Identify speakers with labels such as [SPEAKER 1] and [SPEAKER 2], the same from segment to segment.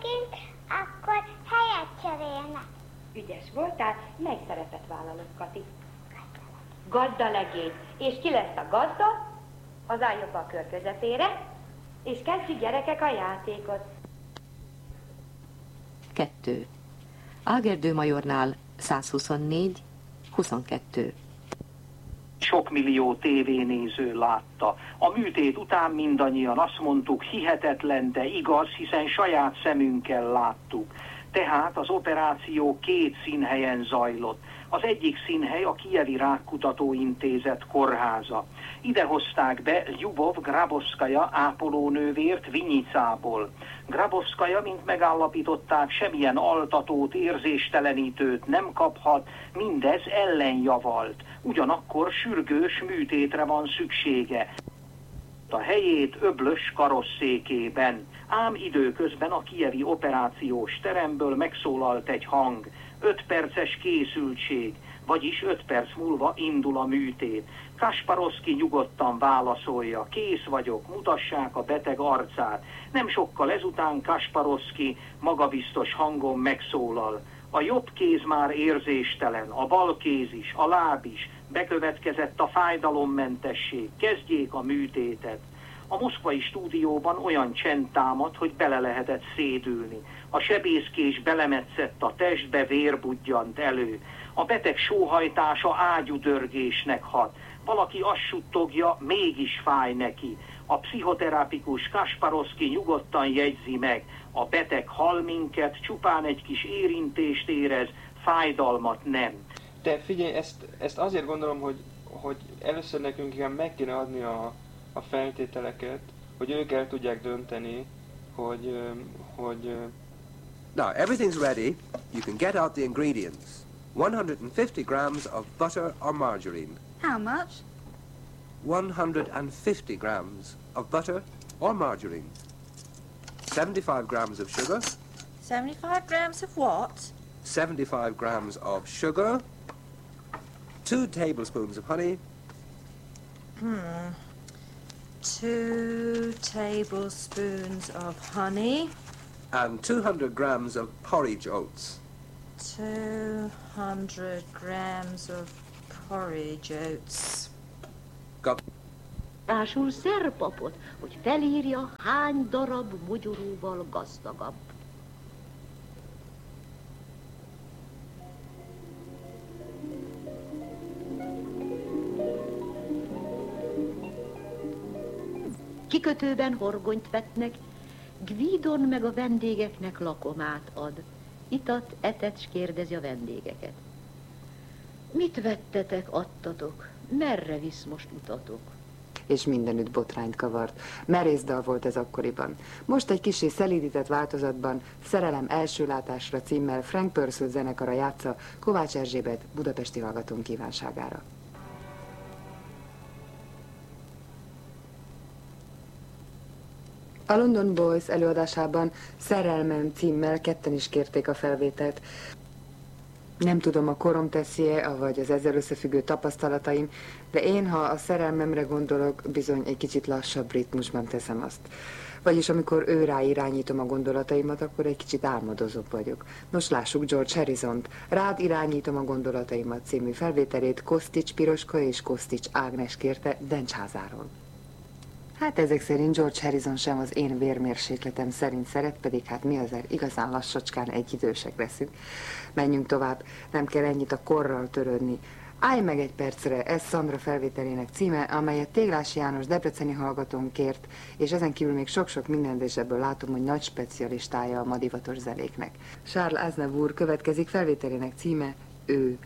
[SPEAKER 1] kint, akkor helyet cserélnek.
[SPEAKER 2] Ügyes voltál, mely szerepet vállalod, Kati? Gazdalegény. És ki lesz a gazda? Az álljon a kör közepére, és kezdjük gyerekek a játékot.
[SPEAKER 3] 2. Ágerdő majornál 124, 22.
[SPEAKER 4] Sok millió tévénéző látta. A műtét után mindannyian azt mondtuk, hihetetlen, de igaz, hiszen saját szemünkkel láttuk. Tehát az operáció 2 színhelyen zajlott. Az egyik színhely a Kijevi Rákkutató Intézet kórháza. Ide hozták be Ljubov Grabovszkaja ápolónővért Vinyicából. Grabovszkaja, mint megállapították, semmilyen altatót, érzéstelenítőt nem kaphat, mindez ellenjavalt. Ugyanakkor sürgős műtétre van szüksége. A helyét öblös karosszékében. Ám időközben a kijevi operációs teremből megszólalt egy hang. 5 perces készültség, vagyis 5 perc múlva indul a műtét. Kasparovszki nyugodtan válaszolja, kész vagyok, mutassák a beteg arcát. Nem sokkal ezután Kasparovszki magabiztos hangon megszólal. A jobb kéz már érzéstelen, a bal kéz is, a láb is, bekövetkezett a fájdalommentesség, kezdjék a műtétet. A moszkvai stúdióban olyan csend támad, hogy bele lehetett szédülni. A sebészkés belemetszett a testbe, vér budjant elő. A beteg sóhajtása ágyudörgésnek hat. Valaki azt suttogja, mégis fáj neki. A pszichoterápikus Kasparovszki nyugodtan jegyzi meg. A beteg hall minket, csupán egy kis érintést érez, fájdalmat nem.
[SPEAKER 5] De figyelj, ezt azért gondolom, hogy először nekünk igen meg kéne adni a feltételeket, hogy ők el tudják dönteni, hogy
[SPEAKER 6] Now, everything's ready. You can get out the ingredients. 150 grams of butter or margarine.
[SPEAKER 7] How much?
[SPEAKER 6] 150 grams of butter or margarine. 75 grams of sugar.
[SPEAKER 7] 75 grams of what?
[SPEAKER 6] 75 grams of sugar. 2 tablespoons of honey.
[SPEAKER 7] 2 tablespoons of honey.
[SPEAKER 6] And 200 grams of porridge oats.
[SPEAKER 7] 200 grams of porridge oats.
[SPEAKER 6] Got.
[SPEAKER 8] Rásul szerpapot, hogy felírja, hány darab mogyorúval gazdagabb. Kikötőben horgonyt vetnek, Gvidon meg a vendégeknek lakomát ad. Itat, etet, s kérdezi a vendégeket. Mit vettetek, adtatok? Merre visz most utatok?
[SPEAKER 3] És mindenütt botrányt kavart. Merész dal volt ez akkoriban. Most egy kissé szelídített változatban Szerelem első látásra címmel Frank Purcell zenekara játsza Kovács Erzsébet budapesti hallgatón kívánságára. A London Boys előadásában Szerelmem címmel ketten is kérték a felvételt. Nem tudom, a korom teszi-e, vagy az ezzel összefüggő tapasztalataim, de én, ha a szerelmemre gondolok, bizony egy kicsit lassabb ritmusban teszem azt. Vagyis amikor ő rá irányítom a gondolataimat, akkor egy kicsit álmodozóbb vagyok. Nos, lássuk George Harrisont. Rád irányítom a gondolataimat című felvételét Kosztics Piroska és Kosztics Ágnes kérte Dencsházáról. Hát ezek szerint George Harrison sem az én vérmérsékletem szerint szeret, pedig hát mi azért igazán lassacskán egyidősek leszünk. Menjünk tovább, nem kell ennyit a korral törődni. Állj meg egy percre, ez Szandra felvételének címe, amelyet Téglás János debreceni hallgatón kért, és ezen kívül még sok-sok mindent, és ebből látom, hogy nagy specialistája a ma divatos zenéknek. Charles Aznavour következik, felvételének címe Ő.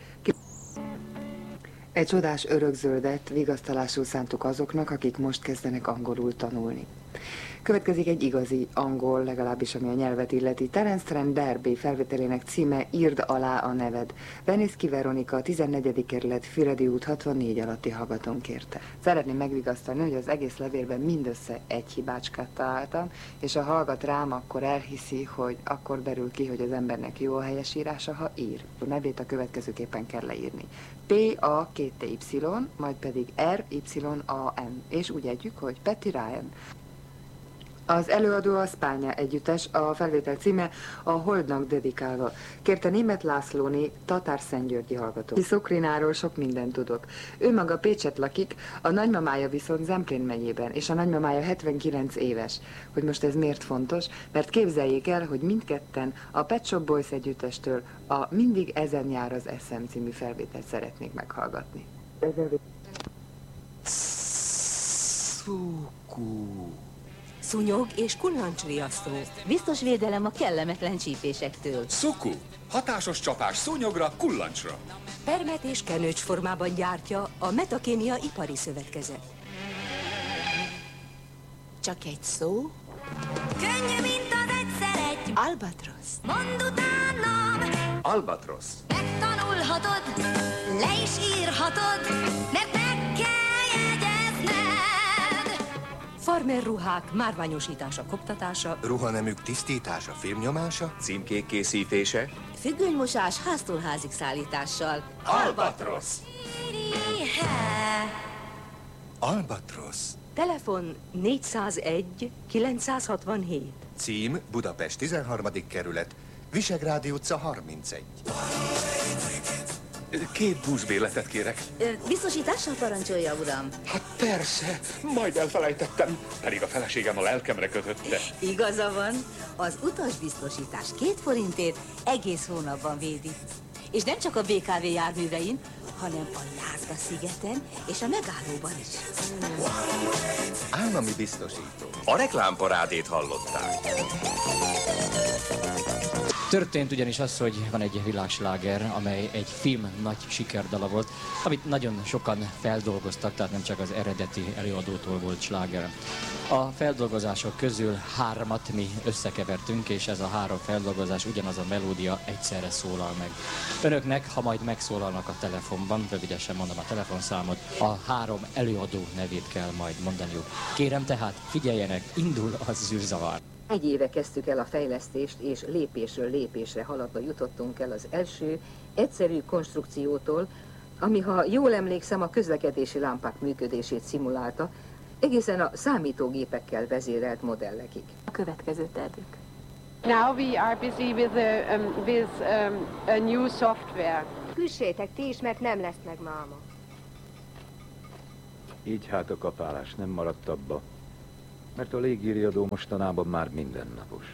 [SPEAKER 3] Egy csodás örökzöldet vigasztalásul szántuk azoknak, akik most kezdenek angolul tanulni. Következik egy igazi angol, legalábbis ami a nyelvet illeti. Terence Trent D'Arby felvételének címe Írd alá a neved. Beniszki Veronika, 14. kerület, Füredi út 64 alatti hallgatón kérte. Szeretném megvigasztalni, hogy az egész levélben mindössze egy hibácskát találtam, és ha hallgat rám, akkor elhiszi, hogy akkor derül ki, hogy az embernek jó a helyesírása, ha ír. A nevét a következőképpen kell leírni. P-A-2-T-Y, majd pedig R-Y-A-N, és úgy együk, hogy Patty Ryan. Az előadó a Spánia együttes, a felvétel címe a Holdnak dedikálva. Kérte Németh Lászlóné, tatár-szentgyörgyi hallgató. Szokrináról sok mindent tudok. Ő maga Pécset lakik, a nagymamája viszont Zemplén megyében, és a nagymamája 79 éves. Hogy most ez miért fontos? Mert képzeljék el, hogy mindketten a Pet Shop Boys együttestől a Mindig ezen jár az eszem című felvételt szeretnék meghallgatni.
[SPEAKER 9] Szúnyog és kullancsriasztó. Biztos védelem a kellemetlen csípésektől.
[SPEAKER 10] Szuku. Hatásos csapás szúnyogra, kullancsra.
[SPEAKER 9] Permet és kenőcs formában gyártja a Metakémia Ipari Szövetkezet. Csak egy szó.
[SPEAKER 11] Könnyű, mint az egyszer egy.
[SPEAKER 9] Albatrosz.
[SPEAKER 11] Mondd utánam.
[SPEAKER 10] Albatrosz.
[SPEAKER 11] Megtanulhatod, le is írhatod, mert meg kell jegyezned.
[SPEAKER 9] Farmer ruhák márványosítása, koptatása.
[SPEAKER 10] Ruhanemük tisztítása, filmnyomása, címkék készítése.
[SPEAKER 9] Függönymosás háztól házig szállítással.
[SPEAKER 10] Albatrosz. Albatrosz.
[SPEAKER 9] Telefon 401 967.
[SPEAKER 10] Cím Budapest 13. kerület, Visegrádi utca 31. 2 buszbérletet kérek.
[SPEAKER 9] Biztosítással parancsolja, uram.
[SPEAKER 10] Hát persze, majd elfelejtettem, pedig a feleségem a lelkemre kötötte.
[SPEAKER 9] Igaza van, az utasbiztosítás 2 forintért egész hónapban védi. És nem csak a BKV járművein, hanem a Lázda-szigeten és a megállóban is.
[SPEAKER 10] Állami biztosító. A reklámparádét hallották.
[SPEAKER 12] Történt ugyanis az, hogy van egy világsláger, amely egy film nagy sikerdala volt, amit nagyon sokan feldolgoztak, tehát nem csak az eredeti előadótól volt sláger. A feldolgozások közül 3 mi összekevertünk, és ez a 3 feldolgozás, ugyanaz a melódia egyszerre szólal meg. Önöknek, ha majd megszólalnak a telefonban, rövidesen mondom a telefonszámot, a 3 előadó nevét kell majd mondaniuk. Kérem tehát, figyeljenek, indul a zűrzavar.
[SPEAKER 13] 1 éve kezdtük el a fejlesztést, és lépésről lépésre haladva jutottunk el az első egyszerű konstrukciótól, ami, ha jól emlékszem, a közlekedési lámpák működését szimulálta, egészen a számítógépekkel vezérelt modellekig.
[SPEAKER 14] A következő tervük.
[SPEAKER 15] Now we are busy with a new software.
[SPEAKER 2] Küssétek ti is, mert nem lesz meg máma.
[SPEAKER 16] Így hát a kapálás nem maradt abba, mert a légiriadó mostanában már mindennapos.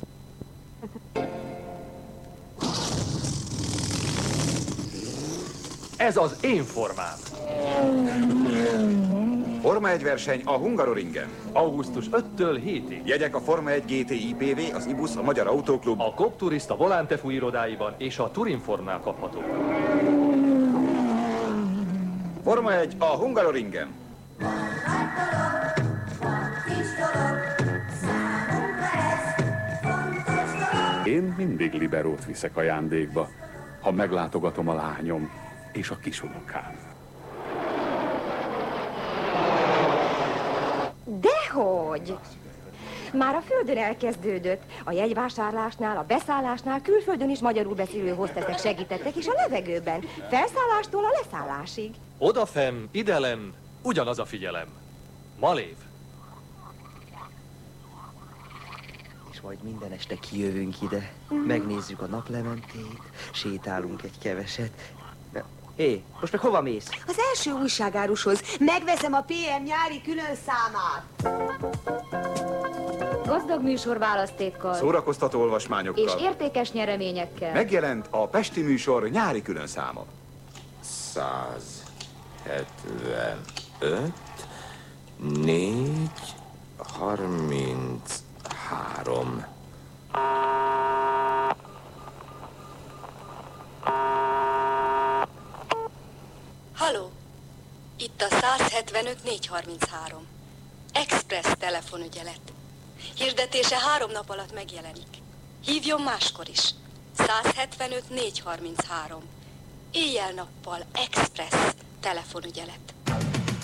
[SPEAKER 17] Ez az én formám.
[SPEAKER 18] Forma 1 verseny a Hungaroringen.
[SPEAKER 17] Augusztus 5-től 7-ig.
[SPEAKER 18] Jegyek a Forma 1 GT IPV, az IBUS, a Magyar Autóklub,
[SPEAKER 17] a Coop Turista Volántefu irodáiban és a Turinformnál kapható.
[SPEAKER 18] Forma 1 a Hungaroringen.
[SPEAKER 19] Én mindig liberót viszek ajándékba, ha meglátogatom a lányom és a kisunokám.
[SPEAKER 2] Dehogy! Már a földön elkezdődött. A jegyvásárlásnál, a beszállásnál külföldön is magyarul beszélő hosteszek segítettek, és a levegőben. Felszállástól a leszállásig.
[SPEAKER 17] Odafenn, idelem, ugyanaz a figyelem. Malév.
[SPEAKER 20] És majd minden este kijövünk ide, megnézzük a naplementét, sétálunk egy keveset. Hé, most meg hova mész?
[SPEAKER 2] Az első újságárushoz. Megveszem a PM nyári külön számát. Gazdag műsorválasztékkal.
[SPEAKER 18] Szórakoztató olvasmányokkal.
[SPEAKER 2] És értékes nyereményekkel.
[SPEAKER 18] Megjelent a Pesti műsor nyári különszáma.
[SPEAKER 21] 175, 4, 33.
[SPEAKER 22] Halló! Itt a 175 433. Express telefonügyelet. Hirdetése 3 nap alatt megjelenik. Hívjon máskor is. 175 433. Éjjel-nappal Express telefonügyelet.